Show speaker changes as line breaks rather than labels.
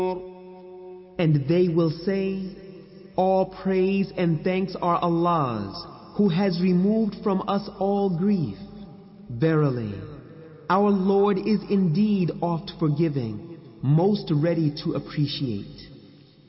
And they will say, all praise and thanks are Allah's, who has removed from us all grief. Verily, our Lord is indeed oft forgiving, most ready to appreciate.